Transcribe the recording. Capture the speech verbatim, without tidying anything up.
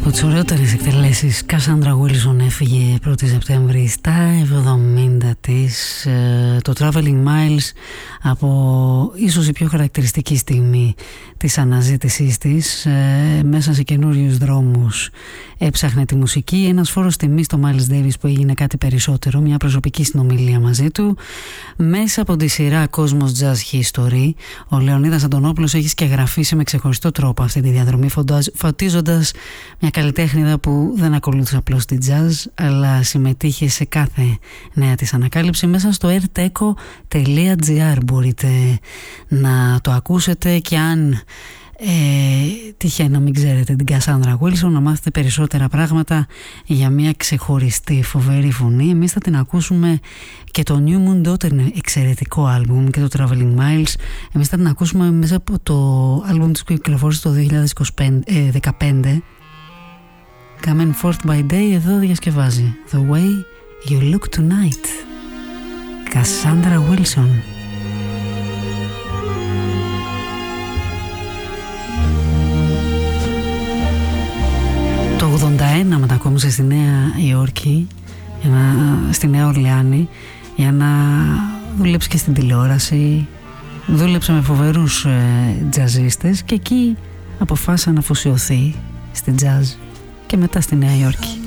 Από τις ωραιότερες εκτελέσεις, Κάσαντρα Γουίλσον έφυγε πρώτη Σεπτέμβρη στα εβδομήντα της. Το Traveling Miles, από ίσως η πιο χαρακτηριστική στιγμή της αναζήτησής της, μέσα σε καινούριους δρόμους έψαχνε τη μουσική. Ένας φόρος τιμής στο Miles Davis που έγινε κάτι περισσότερο, μια προσωπική συνομιλία μαζί του. Μέσα από τη σειρά Cosmos Jazz History, ο Λεωνίδας Αντωνόπουλος έχει σκεγγραφίσει με ξεχωριστό τρόπο αυτή τη διαδρομή, φωτίζοντας μια καλλιτέχνηδα που δεν ακολούθησε απλώς τη jazz, αλλά συμμετείχε σε κάθε νέα της ανακάλυψη. Μέσα στο airteco τελεία gr μπορείτε να το ακούσετε, και αν ε, τυχαίνει να μην ξέρετε την Κάσαντρα Γουίλσον, να μάθετε περισσότερα πράγματα για μια ξεχωριστή φοβερή φωνή. Εμείς θα την ακούσουμε, και το New Moon Daughter είναι εξαιρετικό άλμπουμ, και το Traveling Miles εμείς θα την ακούσουμε μέσα από το άλμπουμ της που κυκλοφόρησε το δύο χιλιάδες δεκαπέντε, Coming Forth by Day. Εδώ διασκευάζει The Way You Look Tonight, Κάσαντρα Γουίλσον. Το ογδόντα ένα μετακόμισε στη Νέα Υόρκη, για να, στη Νέα Ορλεάνη, για να δουλέψει και στην τηλεόραση. Δούλεψε με φοβερούς ε, τζαζίστες, και εκεί αποφάσισε να αφοσιωθεί στη jazz, και μετά στη Νέα Υόρκη.